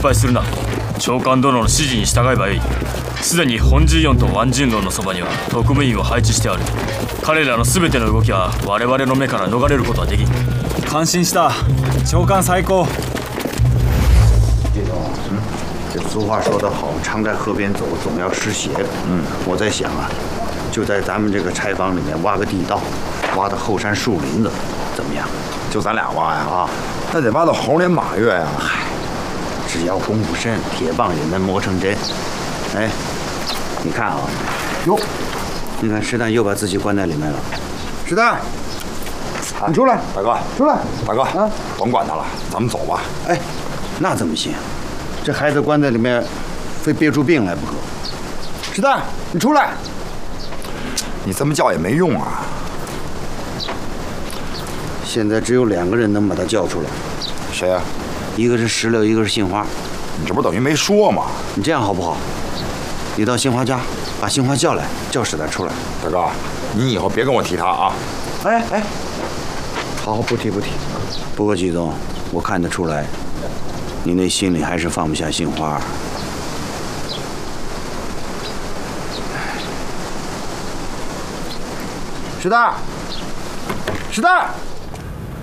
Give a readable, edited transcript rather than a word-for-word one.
配するな。長官殿の指示に従えばよい。すでに本14とワンジュンロンのそばには特務員を配置してある。彼らの全ての動きは我々の目から逃れることはできん。 感心した。長官最高。 这种，这俗话说得好，常在河边走，总要湿鞋。我在想啊，就在咱们这个柴房里面挖个地道，挖到后山树林子，怎么样？ 就咱俩挖呀啊，那得挖到猴年马月呀。 嗨，只要功夫深，铁棒也能磨成针。哎，你看啊， 哟， 你看石蛋又把自己关在里面了。 石蛋，你出来，大哥，出来，大哥啊，甭管他了，咱们走吧。 哎，那怎么行？这孩子关在里面，非憋出病来不可。 石蛋，你出来！你这么叫也没用啊。 现在只有2个人能把他叫出来。 谁呀？ 一个是石榴，一个是杏花。 你这不等于没说吗？ 你这样好不好？你到杏花家，把杏花叫来，叫石蛋出来。 大哥，你以后别跟我提他啊。 哎，好，不提。不过季总，我看得出来，你那心里还是放不下杏花。 石蛋，石蛋。